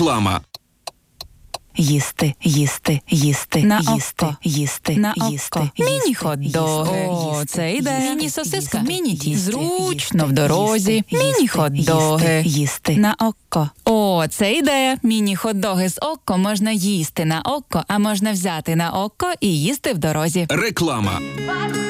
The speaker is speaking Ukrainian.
Реклама. Їсти, їсти, їсти, На їсти, око. їсти, На їсти, око. їсти, Міні-хот-доги. їсти, О, це йде. їсти, Міні-сосиска. їсти, Міні-тіст. їсти, Зручно в їсти, дорозі. їсти, Міні-хот-доги. їсти. На око. О, це ідея. Міні-хот-доги з око можна їсти на око, а можна взяти на око і їсти в дорозі. Реклама.